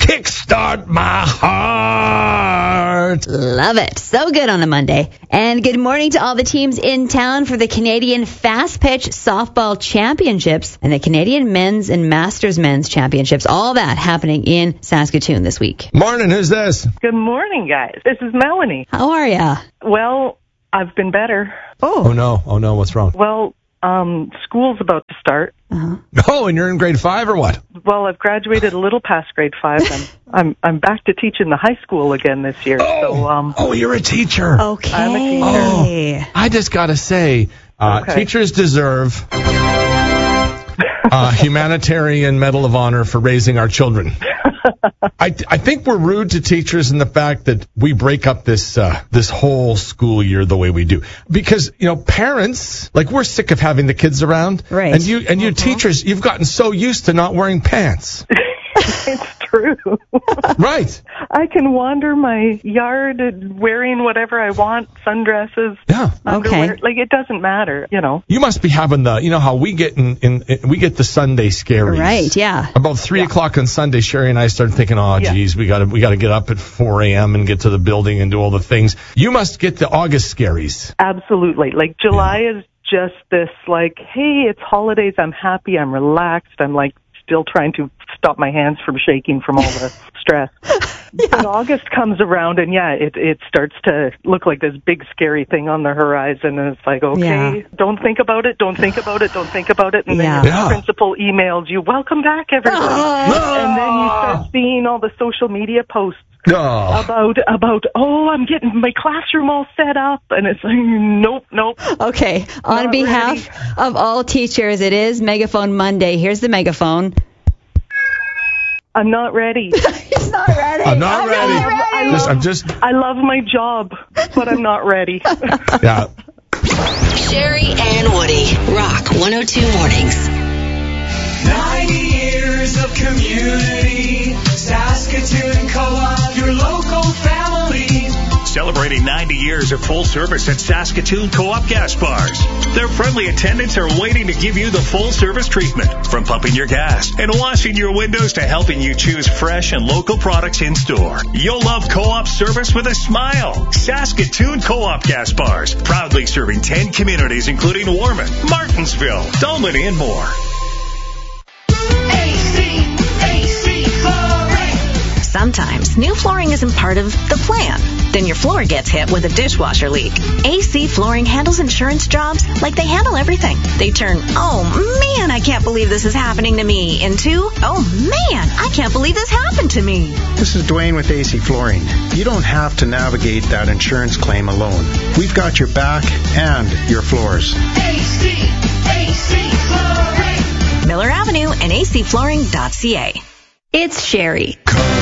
Kickstart my heart. Love it. So good on a Monday. And good morning to all the teams in town for the Canadian Fast Pitch Softball Championships and the Canadian Men's and Masters Men's Championships. All that happening in Saskatoon this week. Morning, who's this? Good morning, guys. This is Melanie. How are ya? Well, I've been better. Oh no, what's wrong? Well, school's about to start. Uh-huh. Oh, and you're in grade 5 or what? Well, I've graduated a little past grade 5, and I'm back to teaching the high school again this year. Oh, you're a teacher. Okay. I'm a teacher. Oh, I just got to say, teachers deserve humanitarian Medal of Honor for raising our children. I think we're rude to teachers in the fact that we break up this whole school year the way we do. Because, parents, we're sick of having the kids around. Right. And you teachers, you've gotten so used to not wearing pants. It's true. Right. I can wander my yard wearing whatever I want, sundresses, underwear. Okay. It doesn't matter, You must be having how we get we get the Sunday scaries. Right, yeah. About 3 o'clock on Sunday, Sherry and I started thinking, geez, we gotta get up at 4 a.m. and get to the building and do all the things. You must get the August scaries. Absolutely. July is just this, hey, it's holidays. I'm happy. I'm relaxed. I'm still trying to stop my hands from shaking from all the stress. But August comes around and it starts to look like this big scary thing on the horizon, and it's okay, don't think about it, don't think about it, don't think about it, and then the principal emails you, welcome back everybody. And then you start seeing all the social media posts about I'm getting my classroom all set up, and it's nope. Okay, on behalf of all teachers, it is Megaphone Monday. Here's the megaphone. I'm not ready. He's not ready. I'm not ready. I love my job, but I'm not ready. Yeah. Sherry and Woody, Rock 102 Mornings. 90 years of community, Saskatoon Co-op, your local family. Celebrating 90 years of full service at Saskatoon Co-op gas bars. Their friendly attendants are waiting to give you the full service treatment, from pumping your gas and washing your windows to helping you choose fresh and local products in store. You'll love Co-op service with a smile. Saskatoon Co-op gas bars, proudly serving 10 communities including Warman, Martinsville, Dalmany, and more. AC Flooring. Sometimes new flooring isn't part of the plan. Then your floor gets hit with a dishwasher leak. AC Flooring handles insurance jobs like they handle everything. They turn, oh man, I can't believe this is happening to me, into, oh man, I can't believe this happened to me. This is Dwayne with AC Flooring. You don't have to navigate that insurance claim alone. We've got your back and your floors. AC Flooring. Miller Avenue and acflooring.ca. It's Sherry.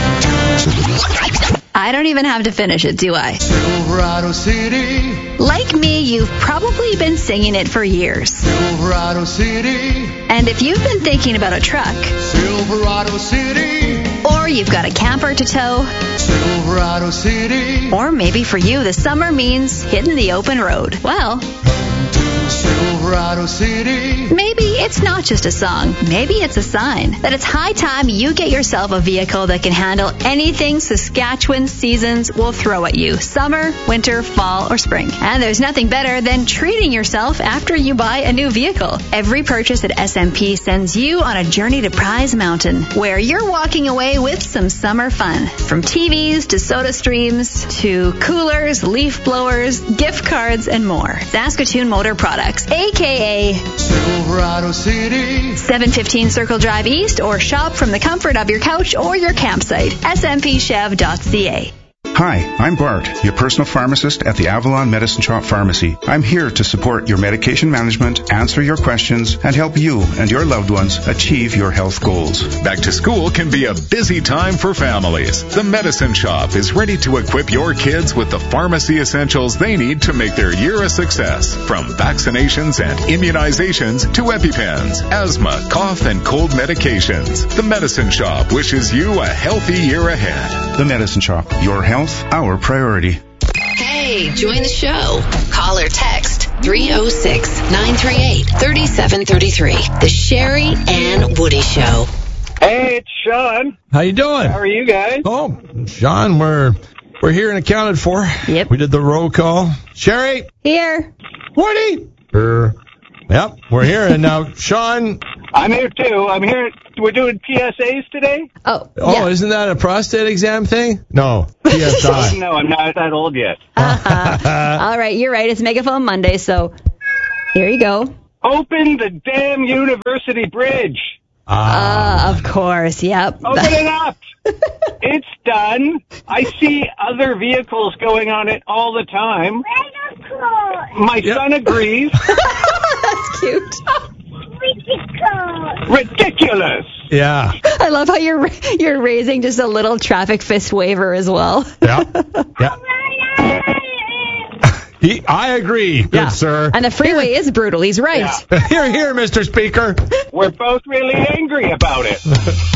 I don't even have to finish it, do I? Silverado City. Like me, you've probably been singing it for years. Silverado City. And if you've been thinking about a truck, Silverado City. or you've got a camper to tow, Silverado City. or maybe for you the summer means hitting the open road, well, Silverado City. maybe it's not just a song. Maybe it's a sign that it's high time you get yourself a vehicle that can handle anything Saskatchewan seasons will throw at you. Summer, winter, fall, or spring. And there's nothing better than treating yourself after you buy a new vehicle. Every purchase at SMP sends you on a journey to Prize Mountain, where you're walking away with some summer fun. From TVs to soda streams to coolers, leaf blowers, gift cards, and more. Saskatoon Motor Products, a.k.a. Silverado City. 715 Circle Drive East, or shop from the comfort of your couch or your campsite. SMPchev.ca. Hi, I'm Bart, your personal pharmacist at the Avalon Medicine Shop Pharmacy. I'm here to support your medication management, answer your questions, and help you and your loved ones achieve your health goals. Back to school can be a busy time for families. The Medicine Shop is ready to equip your kids with the pharmacy essentials they need to make their year a success. From vaccinations and immunizations to EpiPens, asthma, cough, and cold medications. The Medicine Shop wishes you a healthy year ahead. The Medicine Shop, your health, our priority. Hey, join the show. Call or text 306-938-3733. The Sherry and Woody Show. Hey, it's Sean. How you doing? How are you guys? Oh, Sean, we're here and accounted for. Yep. We did the roll call. Sherry? Here. Woody? Yep, we're here. And now, Sean? I'm here, too. I'm here. We're doing PSAs today? Oh, yeah. Isn't that a prostate exam thing? No, PSI. No, I'm not that old yet. All right, you're right. It's Megaphone Monday, so here you go. Open the damn university bridge. Of course, yep. Open it up. It's done. I see other vehicles going on it all the time. My son agrees. That's cute. Ridiculous. Yeah. I love how you're raising just a little traffic fist waver as well. Yeah. I agree, good sir. And the freeway is brutal. He's right. Yeah. Here, Mr. Speaker. We're both really angry about it.